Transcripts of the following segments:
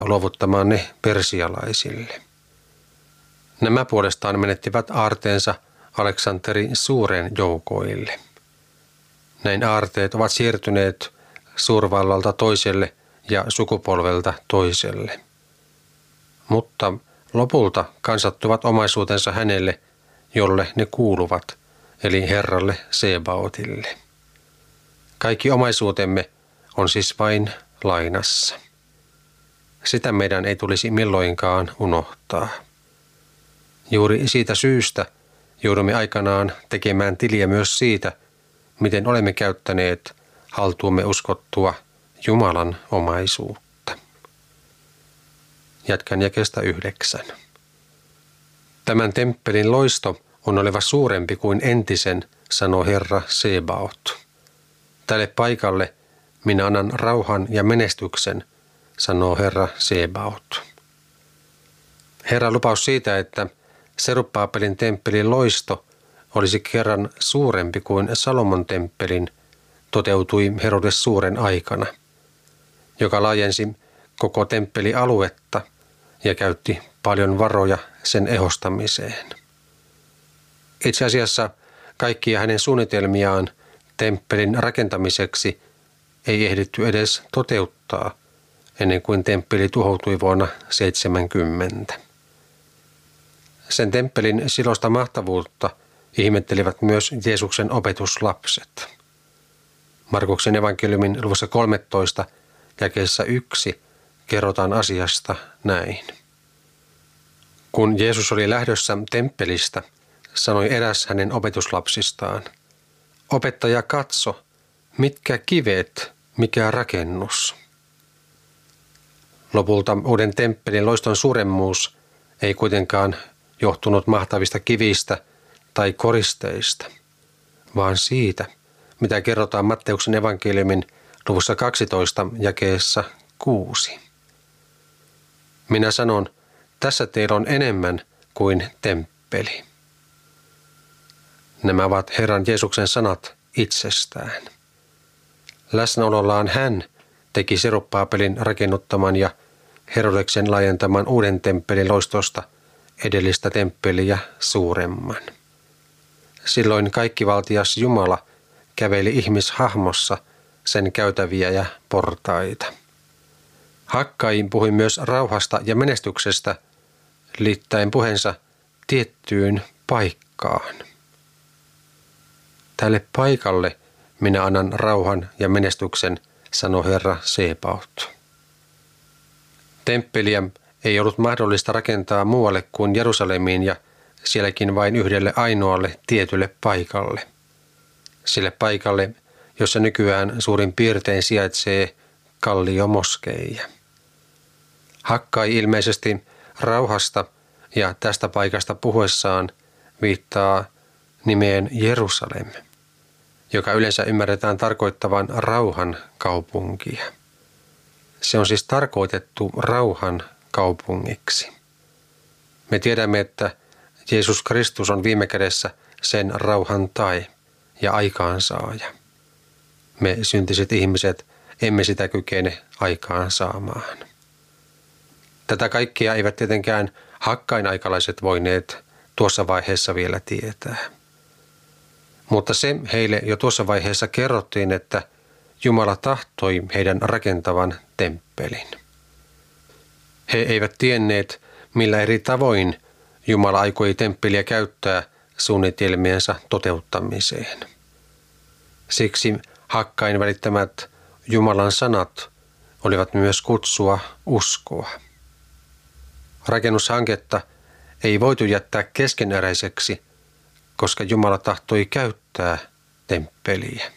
luovuttamaan ne persialaisille. Nämä puolestaan menettivät aarteensa Aleksanterin suuren joukoille. Näin aarteet ovat siirtyneet suurvallalta toiselle ja sukupolvelta toiselle. Mutta lopulta kansattuvat omaisuutensa hänelle, jolle ne kuuluvat, eli Herralle Sebaotille. Kaikki omaisuutemme on siis vain lainassa. Sitä meidän ei tulisi milloinkaan unohtaa. Juuri siitä syystä joudumme aikanaan tekemään tiliä myös siitä, miten olemme käyttäneet haltuumme uskottua Jumalan omaisuutta. Jatkan jakeesta 9. Tämän temppelin loisto on oleva suurempi kuin entisen, sanoo Herra Sebaot. Tälle paikalle minä annan rauhan ja menestyksen, sanoo Herra Sebaot. Herran lupaus siitä, että Serubbaabelin temppelin loisto olisi kerran suurempi kuin Salomon temppelin, toteutui Herodes suuren aikana, joka laajensi koko temppelialuetta ja käytti paljon varoja sen ehostamiseen. Itse asiassa kaikkia hänen suunnitelmiaan temppelin rakentamiseksi ei ehditty edes toteuttaa ennen kuin temppeli tuhoutui vuonna 70. Sen temppelin silosta mahtavuutta ihmettelivät myös Jeesuksen opetuslapset. Markuksen evankeliumin luvussa 13 jakeessa 1 kerrotaan asiasta näin. Kun Jeesus oli lähdössä temppelistä, sanoi eräs hänen opetuslapsistaan, opettaja, katso, mitkä kivet, mikä rakennus. Lopulta uuden temppelin loiston suuremmuus ei kuitenkaan johtunut mahtavista kivistä tai koristeista, vaan siitä, mitä kerrotaan Matteuksen evankeliumin luvussa 12 jakeessa 6. Minä sanon, tässä teillä on enemmän kuin temppeli. Nämä ovat Herran Jeesuksen sanat itsestään. Läsnäolollaan hän teki Serubbaabelin rakennuttaman ja Herodeksen laajentaman uuden temppelin loistosta edellistä temppeliä suuremman. Silloin kaikkivaltias Jumala käveli ihmishahmossa sen käytäviä ja portaita. Hakkai puhui myös rauhasta ja menestyksestä liittäen puheensa tiettyyn paikkaan. Tälle paikalle minä annan rauhan ja menestyksen, sanoi Herra Sebaot. Temppeliä ei ollut mahdollista rakentaa muualle kuin Jerusalemiin ja sielläkin vain yhdelle ainoalle tietylle paikalle. Sille paikalle, jossa nykyään suurin piirtein sijaitsee kalliomoskeija. Hakkai ilmeisesti rauhasta ja tästä paikasta puhuessaan viittaa nimeen Jerusalem, joka yleensä ymmärretään tarkoittavan rauhan kaupunkia. Se on siis tarkoitettu rauhan kaupungiksi. Me tiedämme, että Jeesus Kristus on viime kädessä sen rauhan tae ja aikaansaaja. Me syntiset ihmiset emme sitä kykene aikaansaamaan. Tätä kaikkea eivät tietenkään Hakkain aikalaiset voineet tuossa vaiheessa vielä tietää. Mutta se heille jo tuossa vaiheessa kerrottiin, että Jumala tahtoi heidän rakentavan temppelin. He eivät tienneet, millä eri tavoin Jumala aikoi temppeliä käyttää suunnitelmiensa toteuttamiseen. Siksi Hakkain välittämät Jumalan sanat olivat myös kutsua uskoa. Rakennushanketta ei voitu jättää keskeneräiseksi, koska Jumala tahtoi käyttää temppeliä.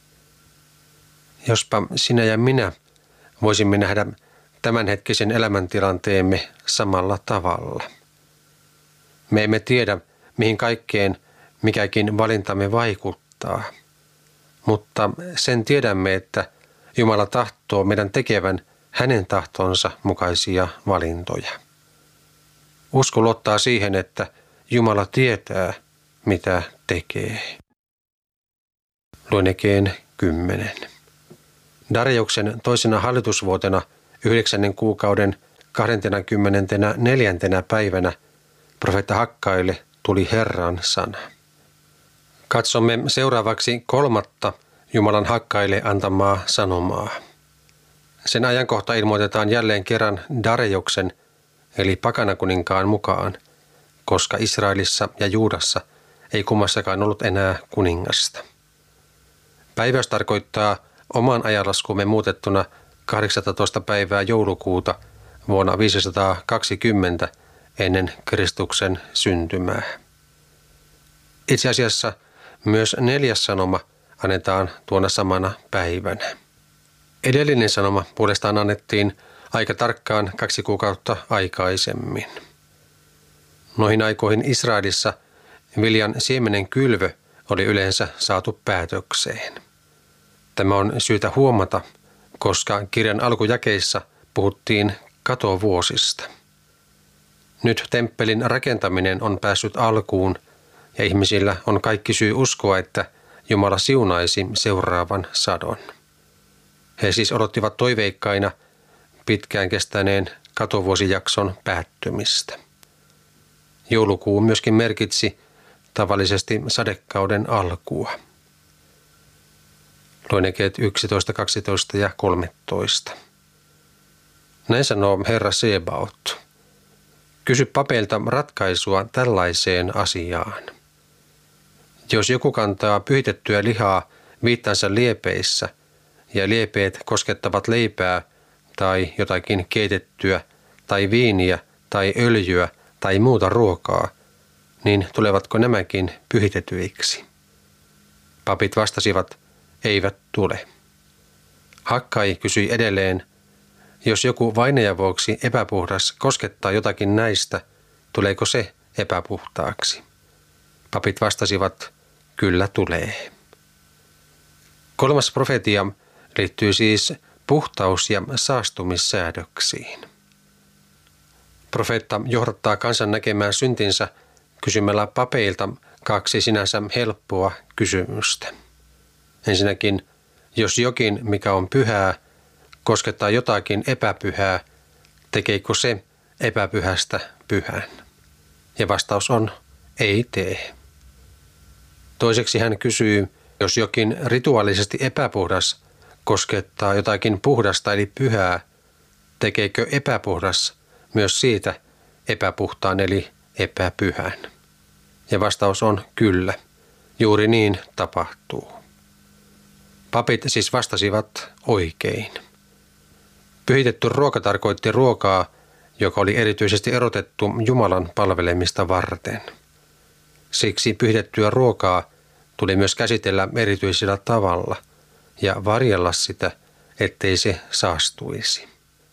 Jospa sinä ja minä voisimme nähdä tämänhetkisen elämäntilanteemme samalla tavalla. Me emme tiedä, mihin kaikkeen mikäkin valintamme vaikuttaa, mutta sen tiedämme, että Jumala tahtoo meidän tekevän hänen tahtonsa mukaisia valintoja. Usko luottaa siihen, että Jumala tietää, mitä tekee. Luenekeen 10. Dariuksen toisena hallitusvuotena 9. kuukauden 24. päivänä profeetta Hakkaille tuli Herran sana. Katsomme seuraavaksi 3. Jumalan Hakkaille antamaa sanomaa. Sen ajankohta ilmoitetaan jälleen kerran Darejuksen eli pakanakuninkaan mukaan, koska Israelissa ja Juudassa ei kummassakaan ollut enää kuningasta. Päiväys tarkoittaa oman ajanlaskumme muutettuna 18. päivää joulukuuta vuonna 520 ennen Kristuksen syntymää. Itse asiassa myös 4. sanoma annetaan tuona samana päivänä. Edellinen sanoma puolestaan annettiin aika tarkkaan 2 kuukautta aikaisemmin. Noihin aikoihin Israelissa viljan siemenen kylvö oli yleensä saatu päätökseen. Tämä on syytä huomata, koska kirjan alkujakeissa puhuttiin katovuosista. Nyt temppelin rakentaminen on päässyt alkuun ja ihmisillä on kaikki syy uskoa, että Jumala siunaisi seuraavan sadon. He siis odottivat toiveikkaina pitkään kestäneen katovuosijakson päättymistä. Joulukuu myöskin merkitsi tavallisesti sadekauden alkua. Luen jakeet 11, 12 ja 13. Näin sanoo Herra Sebaot. Kysy papeilta ratkaisua tällaiseen asiaan. Jos joku kantaa pyhitettyä lihaa viittansa liepeissä ja liepeet koskettavat leipää tai jotakin keitettyä tai viiniä tai öljyä tai muuta ruokaa, niin tulevatko nämäkin pyhitetyiksi? Papit vastasivat, eivät tule. Hakkai kysyi edelleen, jos joku vainajan vuoksi epäpuhdas koskettaa jotakin näistä, tuleeko se epäpuhtaaksi? Papit vastasivat, kyllä tulee. 3. profetia liittyy siis puhtaus- ja saastumissäädöksiin. Profeetta johdattaa kansan näkemään syntinsä kysymällä papeilta 2 sinänsä helppoa kysymystä. Ensinnäkin, jos jokin, mikä on pyhää, koskettaa jotakin epäpyhää, tekeekö se epäpyhästä pyhän? Ja vastaus on, ei tee. Toiseksi hän kysyy, jos jokin rituaalisesti epäpuhdas koskettaa jotakin puhdasta eli pyhää, tekeekö epäpuhdas myös siitä epäpuhtaan eli epäpyhän? Ja vastaus on kyllä, juuri niin tapahtuu. Papit siis vastasivat oikein. Pyhitetty ruoka tarkoitti ruokaa, joka oli erityisesti erotettu Jumalan palvelemista varten. Siksi pyhitettyä ruokaa tuli myös käsitellä erityisellä tavalla ja varjella sitä, ettei se saastuisi.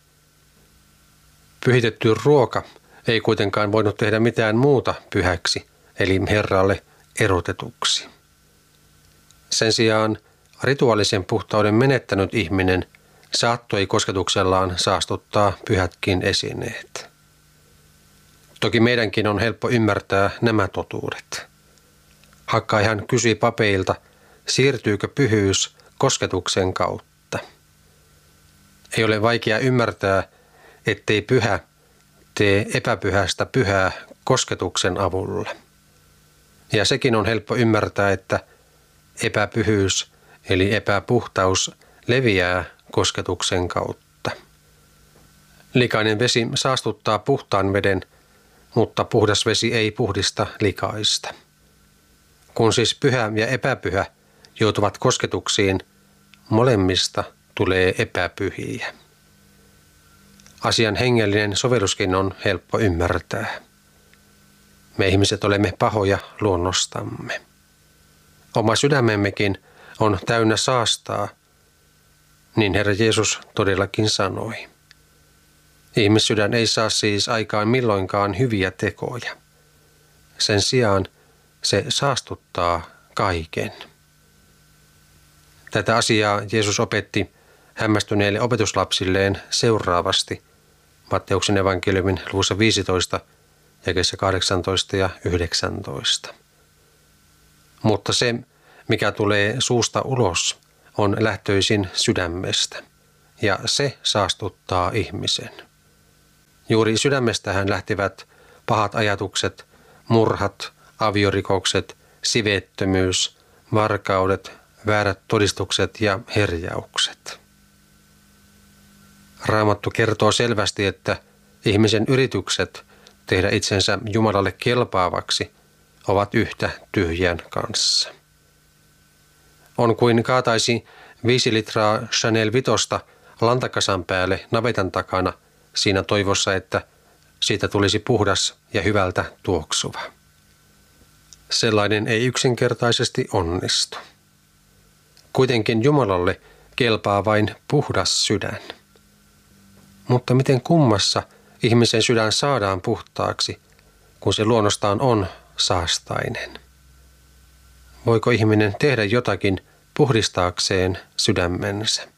Pyhitetty ruoka ei kuitenkaan voinut tehdä mitään muuta pyhäksi, eli Herralle erotetuksi. Sen sijaan rituaalisen puhtauden menettänyt ihminen saattoi kosketuksellaan saastuttaa pyhätkin esineet. Toki meidänkin on helppo ymmärtää nämä totuudet. Hakkai hän kysyi papeilta, siirtyykö pyhyys kosketuksen kautta. Ei ole vaikea ymmärtää, ettei pyhä tee epäpyhästä pyhää kosketuksen avulla. Ja sekin on helppo ymmärtää, että epäpyhyys eli epäpuhtaus leviää kosketuksen kautta. Likainen vesi saastuttaa puhtaan veden, mutta puhdas vesi ei puhdista likaista. Kun siis pyhä ja epäpyhä joutuvat kosketuksiin, molemmista tulee epäpyhiä. Asian hengellinen sovelluskin on helppo ymmärtää. Me ihmiset olemme pahoja luonnostamme. Oma sydämemmekin on täynnä saastaa, niin Herra Jeesus todellakin sanoi. Ihmissydän ei saa siis aikaan milloinkaan hyviä tekoja. Sen sijaan se saastuttaa kaiken. Tätä asiaa Jeesus opetti hämmästyneille opetuslapsilleen seuraavasti Matteuksen evankeliumin luvussa 15, jakeissa 18 ja 19. Mutta se, mikä tulee suusta ulos, on lähtöisin sydämestä, ja se saastuttaa ihmisen. Juuri sydämestähän lähtivät pahat ajatukset, murhat, aviorikokset, siveettömyys, varkaudet, väärät todistukset ja herjaukset. Raamattu kertoo selvästi, että ihmisen yritykset tehdä itsensä Jumalalle kelpaavaksi ovat yhtä tyhjän kanssa. On kuin kaataisi 5 litraa Chanel 5 lantakasan päälle navetan takana siinä toivossa, että siitä tulisi puhdas ja hyvältä tuoksuva. Sellainen ei yksinkertaisesti onnistu. Kuitenkin Jumalalle kelpaa vain puhdas sydän. Mutta miten kummassa ihmisen sydän saadaan puhtaaksi, kun se luonnostaan on saastainen? Voiko ihminen tehdä jotakin puhdistaakseen sydämensä?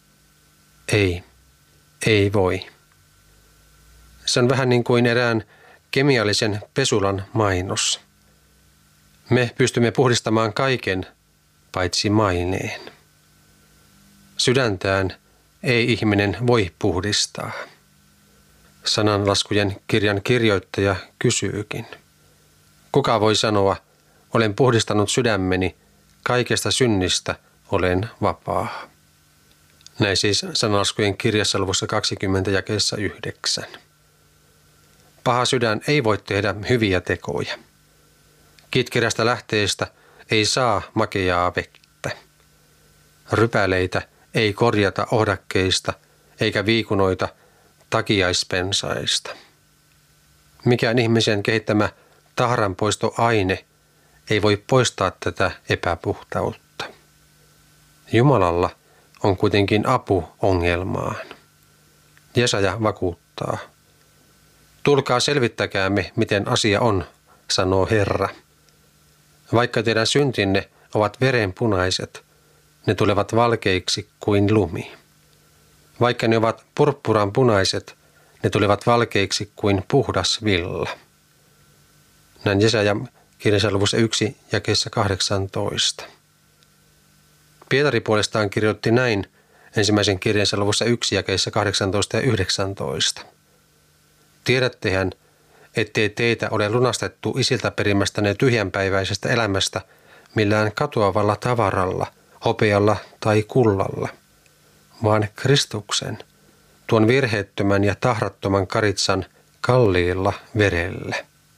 Ei voi. Se on vähän niin kuin erään kemiallisen pesulan mainos. Me pystymme puhdistamaan kaiken paitsi maineen. Sydäntään ei ihminen voi puhdistaa. Sananlaskujen kirjan kirjoittaja kysyykin. Kuka voi sanoa, olen puhdistanut sydämeni, kaikesta synnistä olen vapaa. Näin siis Sananlaskujen kirjassa luvussa 20 jakeessa 9. Paha sydän ei voi tehdä hyviä tekoja. Kitkerästä lähteestä ei saa makeaa vettä. Rypäleitä ei korjata ohdakkeista eikä viikunoita takiaispensaista. Mikään ihmisen kehittämä tahranpoistoaine ei voi poistaa tätä epäpuhtautta. Jumalalla on kuitenkin apu ongelmaan. Jesaja vakuuttaa. Tulkaa selvittäkäämme, miten asia on, sanoo Herra. Vaikka teidän syntinne ovat verenpunaiset, ne tulevat valkeiksi kuin lumi. Vaikka ne ovat purppuran punaiset, ne tulevat valkeiksi kuin puhdas villa. Näin Jesaja kirjassa luvussa 1 jakeessa 18. Pietari puolestaan kirjoitti näin ensimmäisen kirjansa luvussa 1 jakeissa 18 ja 19. Tiedättehän, ettei teitä ole lunastettu isiltä perimästänne tyhjänpäiväisestä elämästä millään katoavalla tavaralla, hopealla tai kullalla, vaan Kristuksen, tuon virheettömän ja tahrattoman karitsan kalliilla verellä.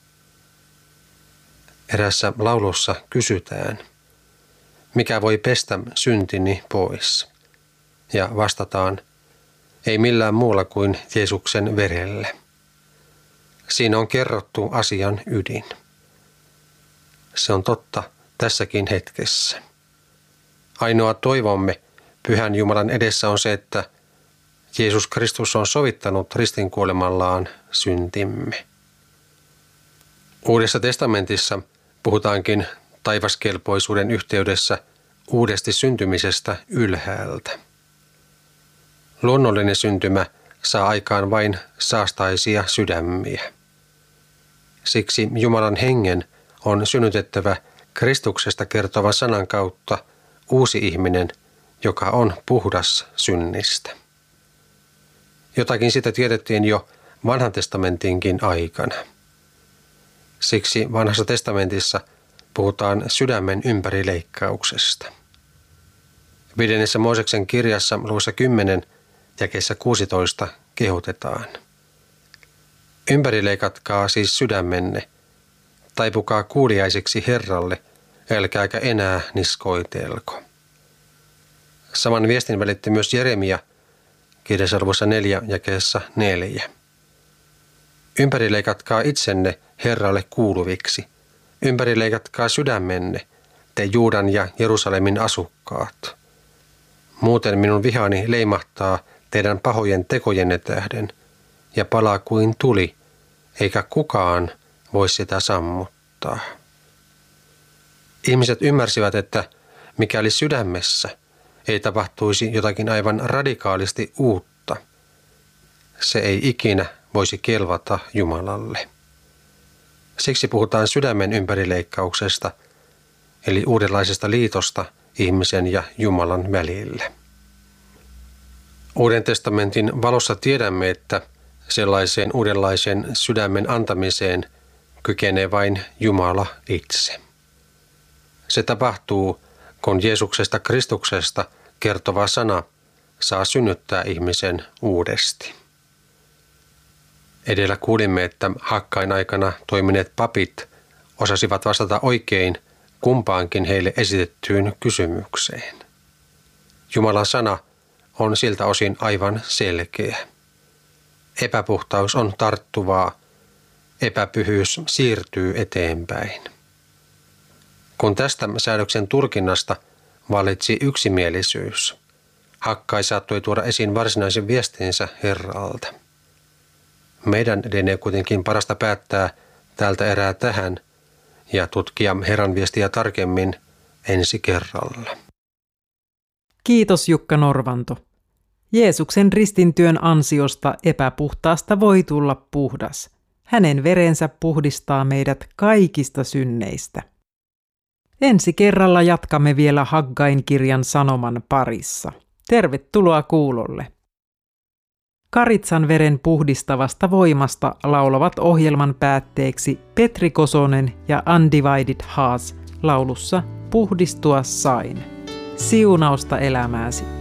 Erässä laulussa kysytään, mikä voi pestä syntini pois? Ja vastataan, ei millään muulla kuin Jeesuksen verellä. Siinä on kerrottu asian ydin. Se on totta tässäkin hetkessä. Ainoa toivomme Pyhän Jumalan edessä on se, että Jeesus Kristus on sovittanut ristinkuolemallaan syntimme. Uudessa testamentissa puhutaankin taivaskelpoisuuden yhteydessä uudesti syntymisestä ylhäältä. Luonnollinen syntymä saa aikaan vain saastaisia sydämiä. Siksi Jumalan hengen on synnytettävä Kristuksesta kertovan sanan kautta uusi ihminen, joka on puhdas synnistä. Jotakin sitä tiedettiin jo Vanhan testamentinkin aikana. Siksi Vanhassa testamentissa puhutaan sydämen ympärileikkauksesta. 5. Mooseksen kirjassa luvussa 10 jakeessa 16 kehotetaan. Ympärileikatkaa siis sydämenne, taipukaa kuuliaisiksi Herralle, älkääkä enää niskoitelko. Saman viestin välitti myös Jeremia kirjassa luvussa 4 jakeessa 4. Ympärileikatkaa itsenne Herralle kuuluviksi, ympärileikatkaa sydämenne, te Juudan ja Jerusalemin asukkaat. Muuten minun vihani leimahtaa teidän pahojen tekojenne tähden ja palaa kuin tuli, eikä kukaan voi sitä sammuttaa. Ihmiset ymmärsivät, että mikäli sydämessä ei tapahtuisi jotakin aivan radikaalisti uutta, se ei ikinä voisi kelvata Jumalalle. Siksi puhutaan sydämen ympärileikkauksesta, eli uudenlaisesta liitosta ihmisen ja Jumalan välillä. Uuden testamentin valossa tiedämme, että Sellaiseen uudenlaisen sydämen antamiseen kykenee vain Jumala itse. Se tapahtuu, kun Jeesuksesta Kristuksesta kertova sana saa synnyttää ihmisen uudesti. Edellä kuulimme, että Hakkain aikana toimineet papit osasivat vastata oikein kumpaankin heille esitettyyn kysymykseen. Jumalan sana on siltä osin aivan selkeä. Epäpuhtaus on tarttuvaa, epäpyhyys siirtyy eteenpäin. Kun tästä säädöksen tulkinnasta vallitsi yksimielisyys, Hakkai saattoi tuoda esiin varsinaisen viestinsä Herralta. Meidän lienee kuitenkin parasta päättää tältä erää tähän ja tutkia Herran viestiä tarkemmin ensi kerralla. Kiitos Jukka Norvanto. Jeesuksen ristintyön ansiosta epäpuhtaasta voi tulla puhdas. Hänen verensä puhdistaa meidät kaikista synneistä. Ensi kerralla jatkamme vielä Haggain kirjan sanoman parissa. Tervetuloa kuulolle. Karitsan veren puhdistavasta voimasta laulavat ohjelman päätteeksi Petri Kosonen ja Undivided Hearts laulussa Puhdistua sain. Siunausta elämääsi.